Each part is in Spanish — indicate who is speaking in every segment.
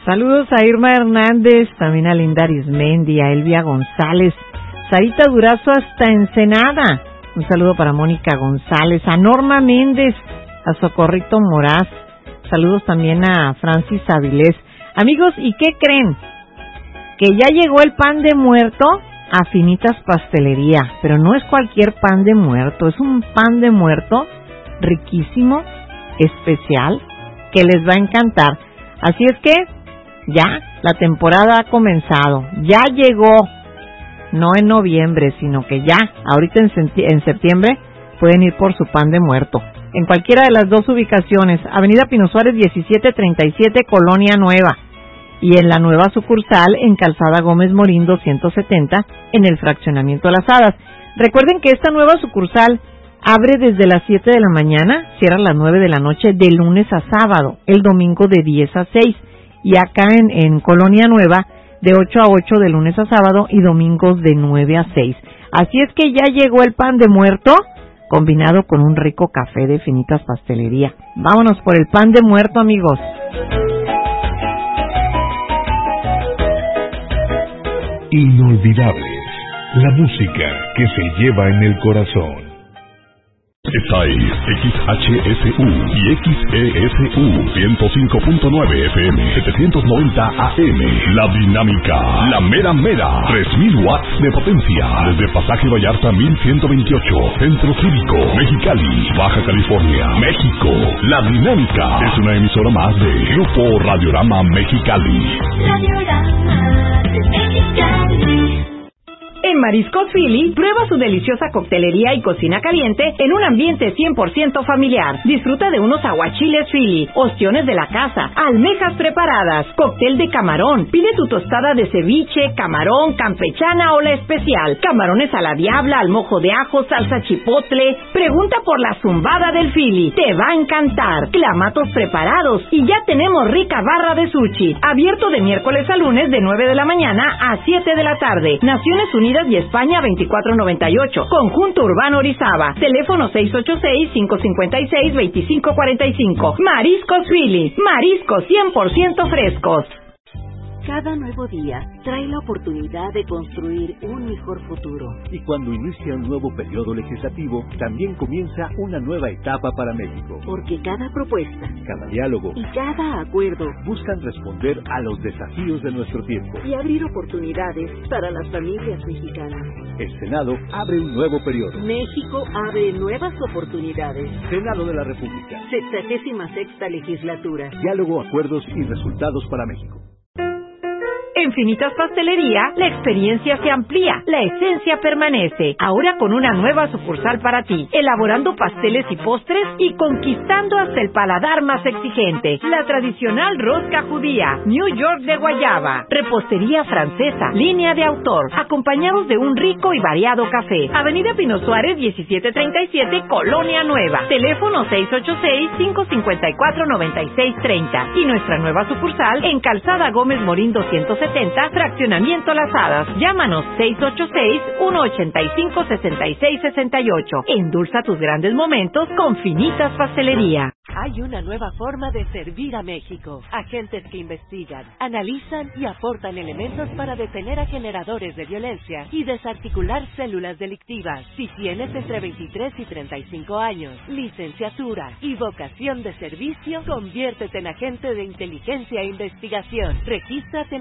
Speaker 1: Saludos a Irma Hernández, también a Linda Arismendi, a Elvia González, Sarita Durazo hasta Ensenada. Un saludo para Mónica González, a Norma Méndez, a Socorrito Moraz. Saludos también a Francis Avilés. Amigos, ¿y qué creen? Que ya llegó el pan de muerto a Finitas Pastelería, pero no es cualquier pan de muerto, es un pan de muerto riquísimo, especial, que les va a encantar. Así es que ya la temporada ha comenzado, ya llegó, no en noviembre, sino que ya, ahorita en septiembre, pueden ir por su pan de muerto. En cualquiera de las dos ubicaciones, Avenida Pino Suárez 1737, Colonia Nueva, y en la nueva sucursal en Calzada Gómez Morín 270, en el fraccionamiento Las Hadas. Recuerden que esta nueva sucursal abre desde las 7 de la mañana, cierra a las 9 de la noche de lunes a sábado, el domingo de 10 a 6, y acá en Colonia Nueva de 8 a 8 de lunes a sábado y domingos de 9 a 6. Así es que ya llegó el pan de muerto, combinado con un rico café de Finitas Pastelería. Vámonos por el pan de muerto, amigos.
Speaker 2: Inolvidables, la música que se lleva en el corazón. Esta es XHSU y XESU 105.9 FM, 790 AM. La Dinámica, la mera mera, 3000 watts de potencia. Desde Pasaje Vallarta 1128, Centro Cívico, Mexicali, Baja California, México. La Dinámica es una emisora más de Grupo Radiorama Mexicali.
Speaker 3: Radiorama de Mexicali.
Speaker 4: En Mariscos Philly, prueba su deliciosa coctelería y cocina caliente en un ambiente 100% familiar. Disfruta de unos aguachiles Philly, ostiones de la casa, almejas preparadas, cóctel de camarón. Pide tu tostada de ceviche, camarón, campechana o la especial. Camarones a la diabla, al mojo de ajo, salsa chipotle. Pregunta por la zumbada del Philly. Te va a encantar. Clamatos preparados y ya tenemos rica barra de sushi. Abierto de miércoles a lunes de 9 de la mañana a 7 de la tarde. Naciones Unidas y España 2498. Conjunto Urbano Orizaba. Teléfono 686-556-2545. Mariscos Philly. Mariscos 100% frescos.
Speaker 5: Cada nuevo día trae la oportunidad de construir un mejor futuro.
Speaker 6: Y cuando inicia un nuevo periodo legislativo, también comienza una nueva etapa para México.
Speaker 5: Porque cada propuesta,
Speaker 6: cada diálogo
Speaker 5: y cada acuerdo
Speaker 6: buscan responder a los desafíos de nuestro tiempo
Speaker 5: y abrir oportunidades para las familias mexicanas.
Speaker 6: El Senado abre un nuevo periodo.
Speaker 5: México abre nuevas oportunidades.
Speaker 6: Senado de la República.
Speaker 5: 66ª legislatura.
Speaker 6: Diálogo, acuerdos y resultados para México.
Speaker 4: En Finitas Pastelería, la experiencia se amplía, la esencia permanece. Ahora con una nueva sucursal para ti, elaborando pasteles y postres y conquistando hasta el paladar más exigente. La tradicional rosca judía, New York de guayaba, repostería francesa, línea de autor, acompañados de un rico y variado café. Avenida Pino Suárez 1737, Colonia Nueva. Teléfono 686-554-9630. Y nuestra nueva sucursal en Calzada Gómez Morín 270, fraccionamiento Las Hadas. Llámanos 686-185-6668. Endulza tus grandes momentos con Finitas Pastelería.
Speaker 7: Hay una nueva forma de servir a México. Agentes que investigan, analizan y aportan elementos para detener a generadores de violencia y desarticular células delictivas. Si tienes entre 23 y 35 años, licenciatura y vocación de servicio, conviértete en agente de inteligencia e investigación. Regístrate en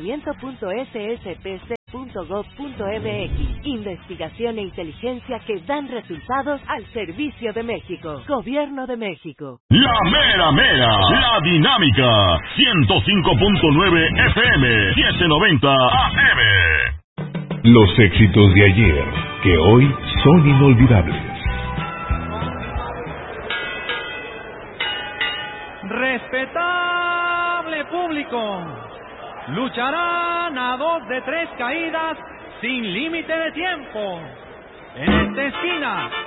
Speaker 7: reclutamiento.sspc.gov.mx. Investigación e inteligencia que dan resultados al servicio de México. Gobierno de México.
Speaker 2: La mera mera, la dinámica, 105.9 FM, 790 AM. Los éxitos de ayer, que hoy son inolvidables.
Speaker 8: Respetable público, lucharán a 2 de 3 caídas sin límite de tiempo. En esta esquina